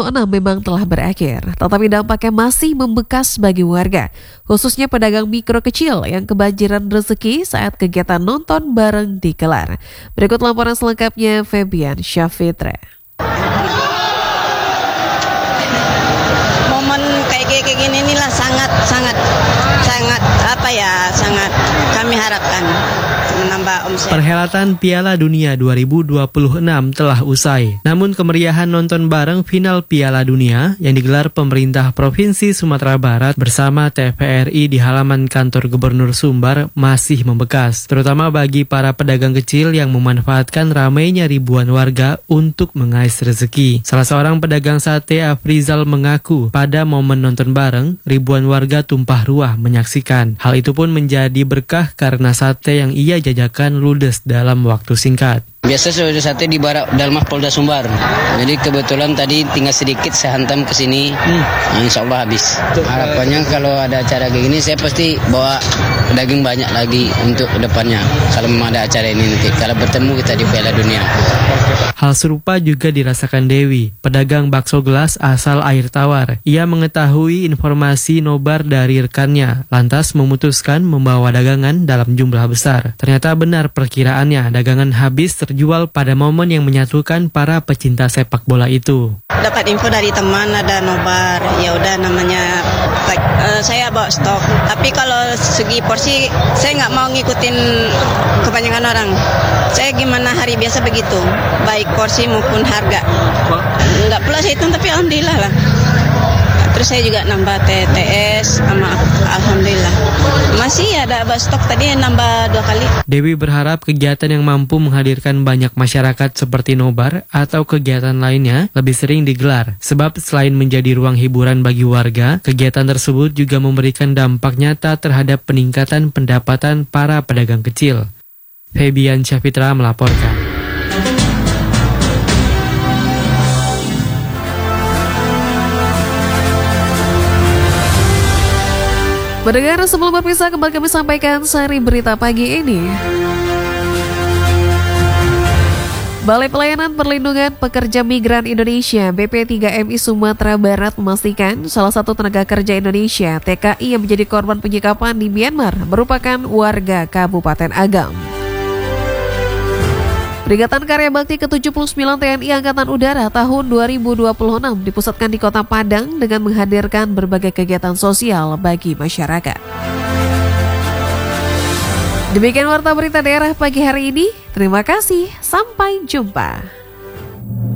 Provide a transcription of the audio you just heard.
memang telah berakhir, tetapi dampaknya masih membekas bagi warga, khususnya pedagang mikro kecil yang kebanjiran rezeki saat kegiatan nonton bareng digelar. Berikut laporan selengkapnya Febian Syafitra. Momen kayak gini inilah sangat kami harapkan menambah omset. Perhelatan Piala Dunia 2026 telah usai. Namun kemeriahan nonton bareng final Piala Dunia yang digelar pemerintah Provinsi Sumatera Barat bersama TVRI di halaman kantor Gubernur Sumbar masih membekas, terutama bagi para pedagang kecil yang memanfaatkan ramainya ribuan warga untuk mengais rezeki. Salah seorang pedagang sate, Afrizal, mengaku pada momen nonton bareng, ribuan warga tumpah ruah menyaksikan. Hal itu pun menjadi berkah karena sate yang ia jajakan ludes dalam waktu singkat. Biasa sudah sate di Barak Dalmah Polda Sumbar. Jadi kebetulan tadi tinggal sedikit saya hantam ke sini. Insya Allah habis. Harapannya kalau ada acara kayak gini saya pasti bawa daging banyak lagi untuk depannya. Kalau memang ada acara ini nanti. Kalau bertemu kita di Piala Dunia. Hal serupa juga dirasakan Dewi, pedagang bakso gelas asal Air Tawar. Ia mengetahui informasi nobar dari rekannya, lantas memutuskan membawa dagangan dalam jumlah besar. Ternyata benar perkiraannya, dagangan habis terjual pada momen yang menyatukan para pecinta sepak bola itu. Dapat info dari teman ada nobar, ya udah namanya saya bawa stok. Tapi kalau segi porsi saya nggak mau ngikutin kebanyakan orang. Saya gimana hari biasa begitu, baik porsi maupun harga. Nggak pula saya hitung, tapi alhamdulillah lah. Terus saya juga nambah TTS sama alhamdulillah. Masih ada stok tadi nambah 2 kali. Dewi berharap kegiatan yang mampu menghadirkan banyak masyarakat seperti nobar atau kegiatan lainnya lebih sering digelar. Sebab selain menjadi ruang hiburan bagi warga, kegiatan tersebut juga memberikan dampak nyata terhadap peningkatan pendapatan para pedagang kecil. Febian Syafitra melaporkan. Mendengar sebelum berpisah, kembali kami sampaikan seri berita pagi ini. Balai Pelayanan Perlindungan Pekerja Migran Indonesia BP3MI Sumatera Barat memastikan salah satu tenaga kerja Indonesia TKI yang menjadi korban penyekapan di Myanmar merupakan warga Kabupaten Agam. Peringatan Karya Bakti ke-79 TNI Angkatan Udara tahun 2026 dipusatkan di Kota Padang dengan menghadirkan berbagai kegiatan sosial bagi masyarakat. Demikian Warta Berita Daerah pagi hari ini. Terima kasih, sampai jumpa.